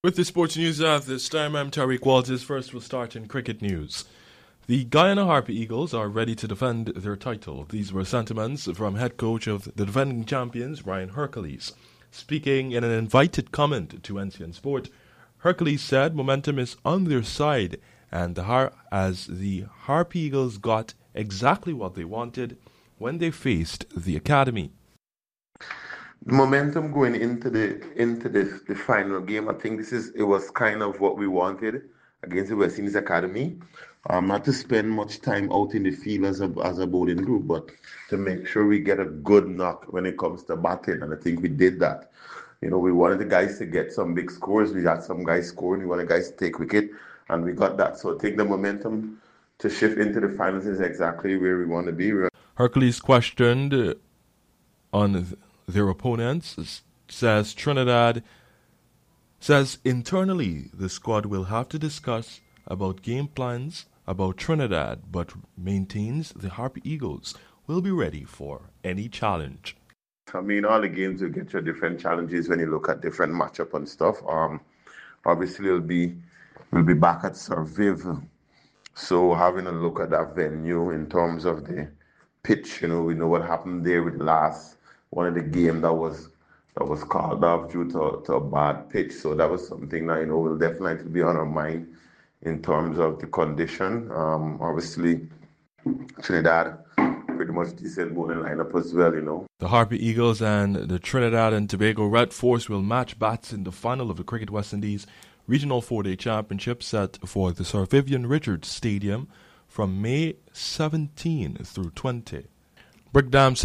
With the sports news at this time, I'm Tariq Walters. First, we'll start in cricket news. The Guyana Harpy Eagles are ready to defend their title. These were sentiments from head coach of the defending champions, Ryan Hercules. Speaking in an invited comment to NCN Sport, Hercules said momentum is on their side and as the Harpy Eagles got exactly what they wanted when they faced the academy. The momentum going into the final game, I think it was kind of what we wanted against the West Indies Academy. Not to spend much time out in the field as a bowling group, but to make sure we get a good knock when it comes to batting, and I think we did that. You know, we wanted the guys to get some big scores. We had some guys scoring. We wanted guys to take wicket, and we got that. So I think the momentum to shift into the finals is exactly where we want to be. Hercules questioned on their opponents, says internally the squad will have to discuss about game plans about Trinidad, but maintains the Harpy Eagles will be ready for any challenge. I mean, all the games will get you different challenges when you look at different matchup and stuff. Obviously we'll be back at Surviv, so having a look at that venue in terms of the pitch, you know, we know what happened there with one of the game that was called off due to a bad pitch. So that was something that, you know, will definitely be on our mind in terms of the condition. Obviously, Trinidad, pretty much decent bowling lineup as well, you know. The Harpy Eagles and the Trinidad and Tobago Red Force will match bats in the final of the Cricket West Indies Regional 4-Day Championship set for the Sir Vivian Richards Stadium from May 17 through 20. Brickdam